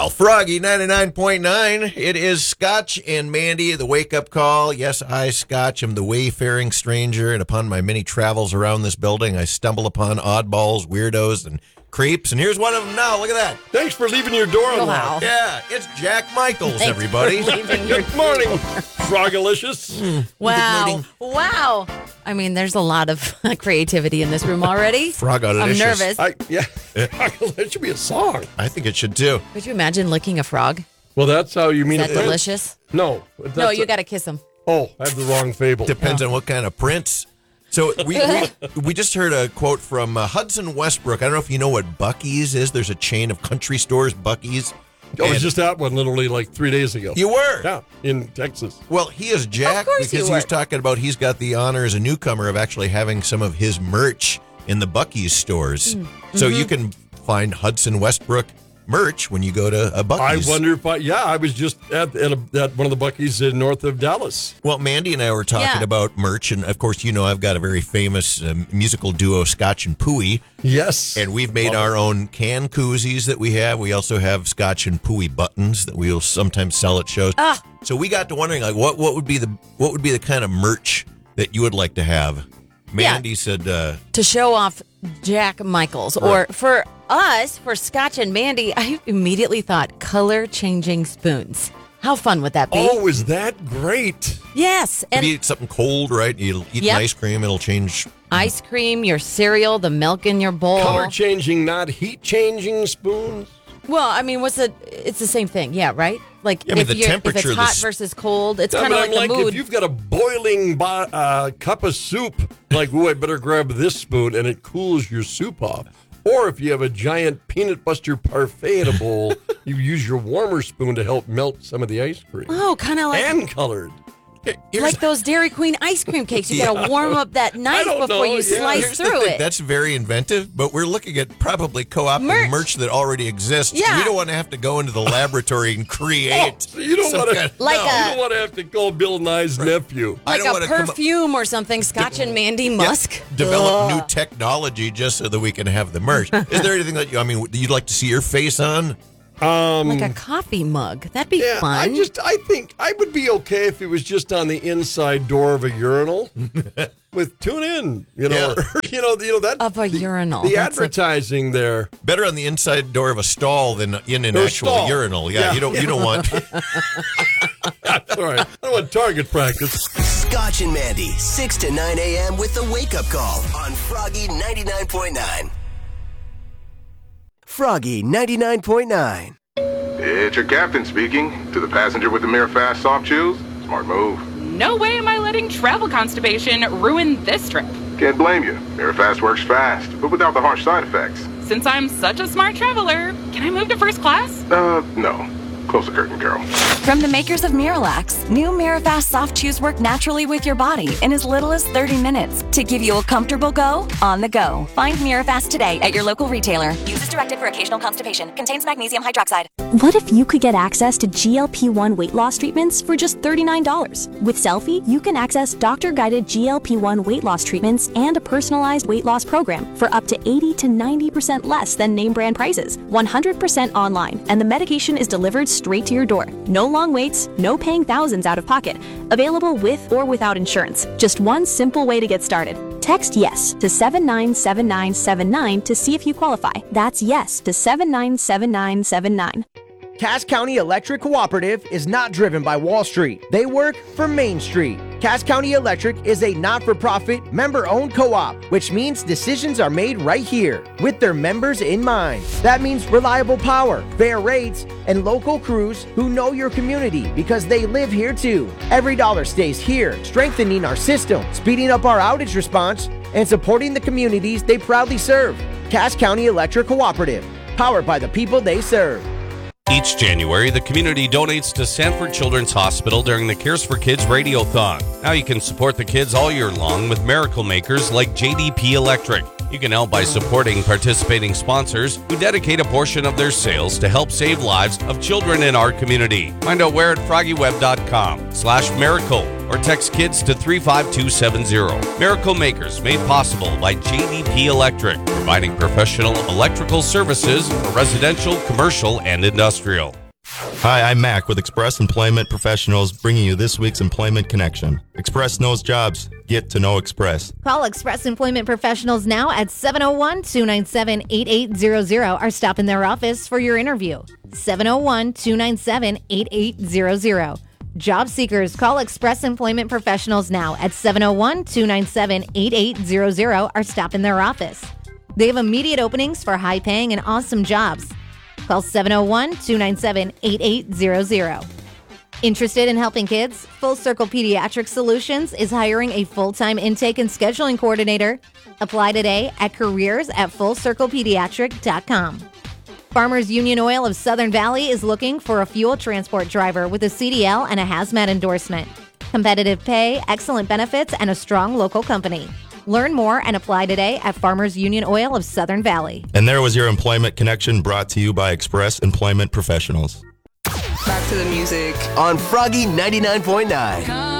Well, Froggy 99.9. It is Scotch and Mandy, the wake-up call. Yes, I, Scotch, am the wayfaring stranger, and upon my many travels around this building, I stumble upon oddballs, weirdos, and creeps, and here's one of them now. Look at that. Thanks for leaving your door unlocked. Yeah, it's Jack Michaels, everybody. Good morning, Frogalicious. Wow. I mean, there's a lot of creativity in this room already. Frogalicious. I'm nervous. That should be a song. I think it should, too. Could you imagine licking a frog? Well, that's how you mean Is it. that delicious? No. No, you got to kiss him. Oh, I have the wrong fable. Depends on what kind of prince. So we just heard a quote from Hudson Westbrook. I don't know if you know what Buc-ee's is. There's a chain of country stores, Buc-ee's. I was just at one literally like 3 days ago. You were? Yeah, in Texas. Well, he is Jack because he was talking about he's got the honor as a newcomer of actually having some of his merch in the Buc-ee's stores. So you can find Hudson Westbrook merch when you go to a Buc-ee's. I wonder if I was just at one of the Buc-ee's north of Dallas. Well, Mandy and I were talking about merch, and of course, you know I've got a very famous musical duo, Scotch and Pooey. Yes. And we've made our own can koozies that we have. We also have Scotch and Pooey buttons that we'll sometimes sell at shows. So we got to wondering, like, what would be the kind of merch that you would like to have? Mandy said to show off Jack Michaels, or for us, for Scotch and Mandy, I immediately thought color-changing spoons. How fun would that be? Oh, is that great? Yes. And if you eat something cold, right? You eat an ice cream, it'll change. Ice cream, your cereal, the milk in your bowl. Color-changing, not heat-changing spoons? Well, I mean, it's the same thing, yeah, right? Like, if it's hot versus cold, it's kind of like the mood. If you've got a boiling cup of soup, like, I better grab this spoon, and it cools your soup off. Or if you have a giant peanut butter parfait in a bowl, you use your warmer spoon to help melt some of the ice cream. Oh, kind of like... And colored. Like those Dairy Queen ice cream cakes. You got to warm up that knife before you slice through it. That's very inventive, but we're looking at probably co-opting merch that already exists. Yeah. We don't want to have to go into the laboratory and create. You don't want to have to call Bill Nye's nephew. Like a perfume or something, Scotch and Mandy Musk. Develop new technology just so that we can have the merch. Is there anything that you'd like to see your face on? Like a coffee mug. That'd be fun. I think I would be okay if it was just on the inside door of a urinal with tune in, that of a urinal. The advertising there. Better on the inside door of a stall than in an actual urinal. Yeah, you don't want. That's all right. I don't want target practice. Scotch and Mandy, 6 to 9 a.m. with the wake up call on Froggy 99.9. Froggy 99.9. It's your captain speaking. To the passenger with the Mirror Fast soft chews, smart move. No way am I letting travel constipation ruin this trip. Can't blame you. Mirror Fast works fast, but without the harsh side effects. Since I'm such a smart traveler, can I move to first class? No. Close the curtain, girl. From the makers of Miralax, new Mirafast soft chews work naturally with your body in as little as 30 minutes to give you a comfortable go on the go. Find Mirafast today at your local retailer. Use as directed for occasional constipation. Contains magnesium hydroxide. What if you could get access to GLP-1 weight loss treatments for just $39? With Selfie, you can access doctor-guided GLP-1 weight loss treatments and a personalized weight loss program for up to 80 to 90% less than name brand prices. 100% online, and the medication is delivered straight to your door. No long waits, no paying thousands out of pocket. Available with or without insurance. Just one simple way to get started. Text YES to 797979 to see if you qualify. That's YES to 797979. Cass County Electric Cooperative is not driven by Wall Street. They work for Main Street. Cass County Electric is a not-for-profit, member-owned co-op, which means decisions are made right here with their members in mind. That means reliable power, fair rates, and local crews who know your community because they live here too. Every dollar stays here, strengthening our system, speeding up our outage response, and supporting the communities they proudly serve. Cass County Electric Cooperative, powered by the people they serve. Each January, the community donates to Sanford Children's Hospital during the Cares for Kids Radiothon. Now you can support the kids all year long with miracle makers like JDP Electric. You can help by supporting participating sponsors who dedicate a portion of their sales to help save lives of children in our community. Find out where at FroggyWeb.com/miracle. or text KIDS to 35270. Miracle Makers, made possible by JDP Electric, providing professional electrical services for residential, commercial, and industrial. Hi, I'm Mac with Express Employment Professionals, bringing you this week's Employment Connection. Express knows jobs. Get to know Express. Call Express Employment Professionals now at 701-297-8800 or stop in their office for your interview. 701-297-8800. Job seekers, call Express Employment Professionals now at 701-297-8800 or stop in their office. They have immediate openings for high-paying and awesome jobs. Call 701-297-8800. Interested in helping kids? Full Circle Pediatric Solutions is hiring a full-time intake and scheduling coordinator. Apply today at careers@fullcirclepediatric.com. Farmers Union Oil of Southern Valley is looking for a fuel transport driver with a CDL and a hazmat endorsement. Competitive pay, excellent benefits, and a strong local company. Learn more and apply today at Farmers Union Oil of Southern Valley. And there was your Employment Connection, brought to you by Express Employment Professionals. Back to the music on Froggy 99.9.